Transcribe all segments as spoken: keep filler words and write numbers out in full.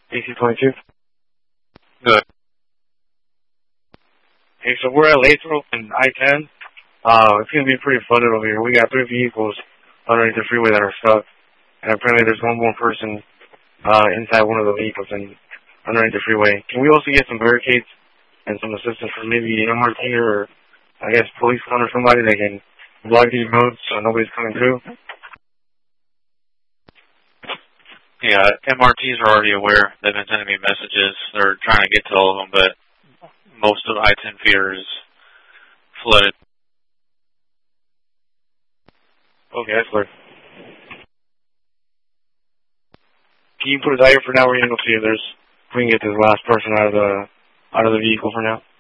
A C twenty-two. Good. Okay, so we're at Lathrop and I ten. Uh, it's going to be pretty flooded over here. We got three vehicles underneath the freeway that are stuck. And apparently there's one more person uh, inside one of the vehicles and underneath the freeway. Can we also get some barricades and some assistance from maybe M R T or, I guess, police one or somebody that can block these roads so nobody's coming through? Yeah, M R Ts are already aware. They've been sending me messages. They're trying to get to all of them, but most of I ten feeder is flooded. Okay, that's clear. Can you put it out here for now? We're going to go see if there's, if we can get this last person out of the, out of the vehicle for now.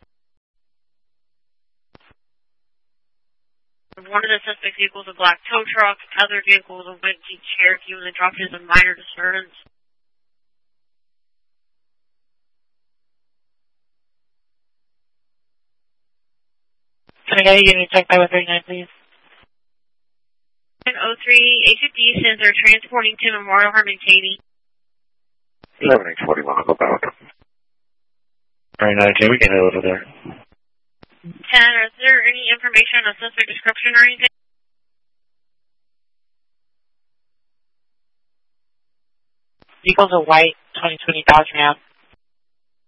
One of the suspect vehicles a black tow truck, other vehicle was a white Jeep Cherokee when they dropped in a minor disturbance. Can I get you give me check by one thirty-nine, please? oh three, H F D says they're transporting to Memorial Herman Katie. eleven H forty-one, I'll go back. Alright, nine ten, we can head over there. ten, is there any information on a suspect description or anything? Vehicle's a white twenty twenty Dodge Ram.